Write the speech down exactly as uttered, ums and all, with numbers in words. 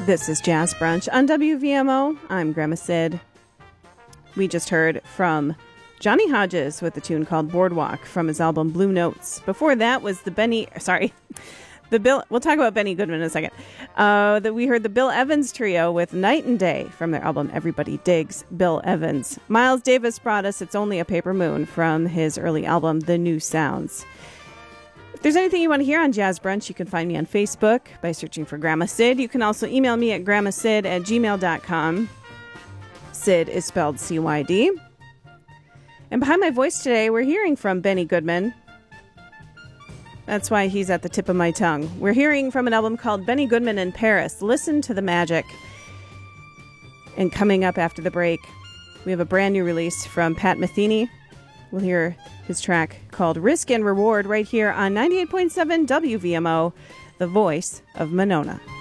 This is Jazz Brunch on W V M O. I'm Grandma Sid. We just heard from Johnny Hodges with a tune called Boardwalk from his album Blue Notes. Before that was the Benny, sorry, the Bill, we'll talk about Benny Goodman in a second. Uh, that we heard the Bill Evans Trio with Night and Day from their album Everybody Digs Bill Evans. Miles Davis brought us It's Only a Paper Moon from his early album The New Sounds. If there's anything you want to hear on Jazz Brunch, you can find me on Facebook by searching for Grandma Sid. You can also email me at grandmasid at gmail dot com. Sid is spelled C Y D. And behind my voice today, we're hearing from Benny Goodman. That's why he's at the tip of my tongue. We're hearing from an album called Benny Goodman in Paris. Listen to the magic. And coming up after the break, we have a brand new release from Pat Metheny. We'll hear his track called Risk and Reward right here on ninety-eight point seven W V M O, the voice of Monona.